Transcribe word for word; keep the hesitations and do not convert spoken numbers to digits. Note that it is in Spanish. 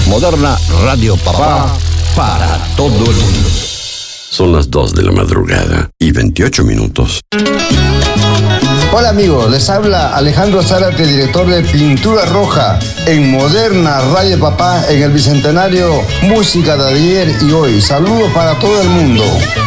Moderna Radio Papá para todo el mundo. Son las dos de la madrugada y veintiocho minutos. Hola amigos, les habla Alejandro Zárate, director de Pintura Roja en Moderna Radio Papá en el Bicentenario Música de ayer y hoy. Saludos para todo el mundo.